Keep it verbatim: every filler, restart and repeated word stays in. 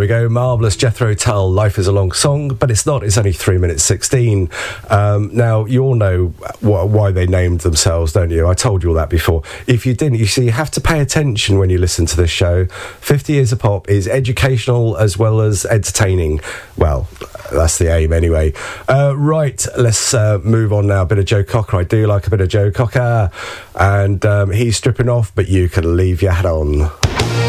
we go. Marvellous Jethro Tull, Life is a Long Song, but it's not. It's only three minutes sixteen. Um, now, you all know wh- why they named themselves, don't you? I told you all that before. If you didn't, you see, you have to pay attention when you listen to this show. fifty Years of Pop is educational as well as entertaining. Well, that's the aim anyway. Uh, right, let's uh, move on now. A bit of Joe Cocker. I do like a bit of Joe Cocker. And um, he's stripping off, but you can leave your hat on.